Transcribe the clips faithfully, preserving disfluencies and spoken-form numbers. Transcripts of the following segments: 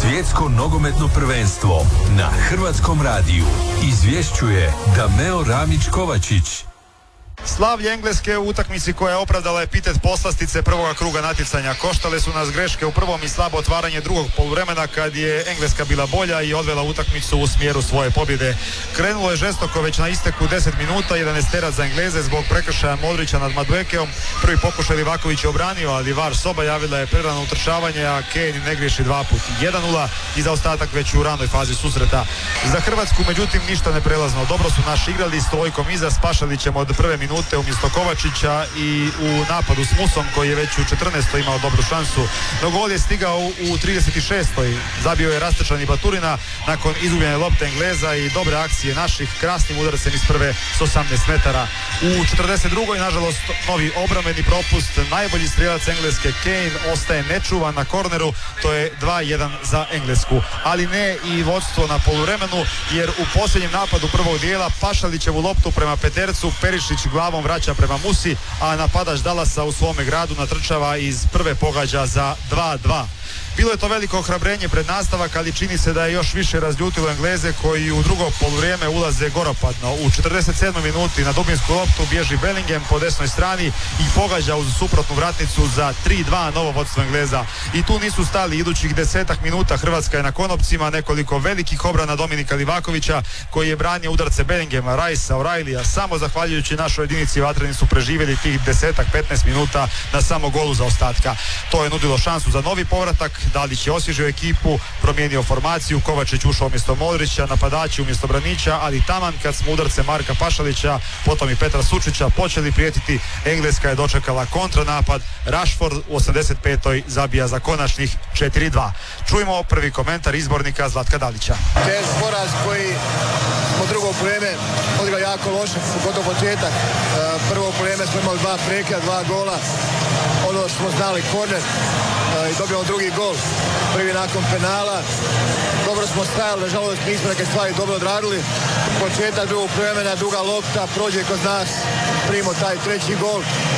Svjetsko nogometno prvenstvo na Hrvatskom radiju izvješćuje Dameo Ramić-Kovačić. Slavlje Engleske u utakmici koja je opravdala epitet poslastice prvoga kruga natjecanja. Koštale su nas greške u prvom i slabo otvaranje drugog poluvremena kad je Engleska bila bolja i odvela utakmicu u smjeru svoje pobjede. Krenulo je žestoko već na isteku deset minuta, jedanaesterac za Engleze zbog prekršaja Modrića nad Maduekeom. Prvi pokušaj Livaković je obranio, ali VAR soba javila je prerano utrčavanje, a Kane ne griješi dva put. jedan nula i zaostatak već u ranoj fazi susreta. Za Hrvatsku međutim ništa neprelazno. Dobro su naši igrali s trojkom iza, spašali ćemo od prve minute umjesto Kovačića i u napadu s Musom koji je već u četrnaestoj imao dobru šansu. No gol je stigao u trideset šestoj Zabio je Rastečan Baturina nakon izgubljene lopte Engleza i dobre akcije naših krasnim udarcem iz prve s osamnaest metara. U četrdeset drugoj nažalost novi obrambeni propust. Najbolji strijelac Engleske Kane ostaje nečuvan na korneru. To je dva jedan za Englesku. Ali ne i vodstvo na poluvremenu, jer u posljednjem napadu prvog dijela Pašalićevu loptu prema petercu Perišić glavom vraća prema Musi, a napadač Dallasa u svome gradu natrčava iz prve pogađa za dva dva. Bilo je to veliko ohrabrenje pred nastavak, ali čini se da je još više razljutilo Engleze koji u drugo poluvrijeme ulaze goropadno. U četrdeset sedmoj minuti na dubinsku loptu bježi Bellingham po desnoj strani i pogađa uz suprotnu vratnicu za tri dva novo vodstvo Engleza. I tu nisu stali, idućih desetak minuta Hrvatska je na konopcima, nekoliko velikih obrana Dominika Livakovića koji je branio udarce Bellinghama, Rajsa, O'Reillya. Samo zahvaljujući našoj jedinici vatreni su preživjeli tih desetak petnaest minuta na samo golu za ostatka. To je nudilo šansu za novi povratak. Dalić je osvježio ekipu, promijenio formaciju, Kovačić ušao umjesto Modrića, napadači umjesto Branića, ali taman kad smo udarce Marka Pašalića, potom i Petra Sučića počeli prijetiti, Engleska je dočekala kontranapad. Rashford u osamdeset petoj zabija za konačnih četiri dva. Čujmo prvi komentar izbornika Zlatka Dalića. Tež poraz koji smo drugo vrijeme odigrali jako loše, pogotovo početak. Prvo vrijeme smo imali dva prekida, dva gola, ono što smo znali, korner, i dobijamo drugi gol, prvi nakon penala. Dobro smo stajali, nažalost nismo neke stvari dobro odradili. Početak drugog vremena, druga lopta, prođe kod nas, primimo taj treći gol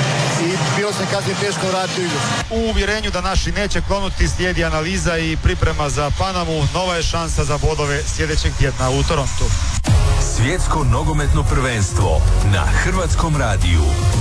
i bilo se kasnije teško vratiti u igru. U uvjerenju da naši neće klonuti slijedi analiza i priprema za Panamu. Nova je šansa za bodove sljedećeg tjedna u Torontu. Svjetsko nogometno prvenstvo na Hrvatskom radiju.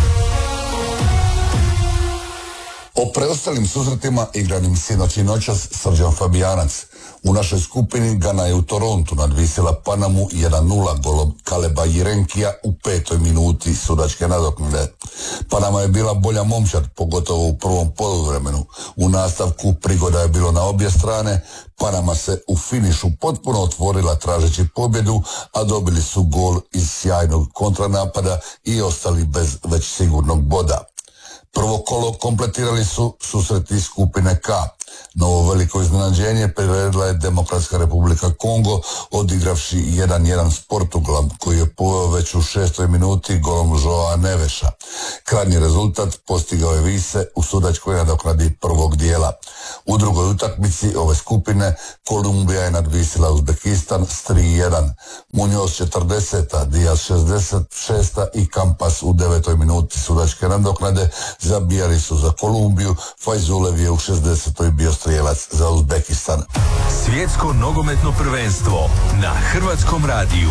O preostalim susretima igranim sinoć i noćas Srđan Fabijanac. U našoj skupini Gana je u Torontu nadvisila Panamu jedan nula golom Kaleba Jirenkija u petoj minuti sudačke nadoknade. Panama je bila bolja momčad, pogotovo u prvom poluvremenu. U nastavku prigoda je bilo na obje strane. Panama se u finišu potpuno otvorila tražeći pobjedu, a dobili su gol iz sjajnog kontranapada i ostali bez već sigurnog boda. Prvo kolo kompletirali su susreti skupine K. Novo veliko iznenađenje priredila je Demokratska Republika Kongo, odigravši jedan jedan s Portugalom, koji je poveo već u šestoj minuti golom Joa Neveša. Krajnji rezultat postigao je Vise u sudačkoj nadoknadi prvog dijela. U drugoj utakmici ove skupine Kolumbija je nadvisila Uzbekistan s tri jedan. Muñoz četrdeseta, Diaz šezdeset šesta i Kampas u devetoj minuti sudačke nadoknade zabijali su za Kolumbiju. Fajzulev je u šezdesetoj bio strijelac za Uzbekistan. Svjetsko nogometno prvenstvo na Hrvatskom radiju.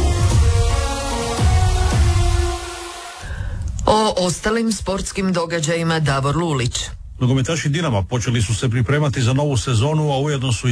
O ostalim sportskim događajima Davor Lulić. Nogometaši Dinama počeli su se pripremati za novu sezonu, a ujedno su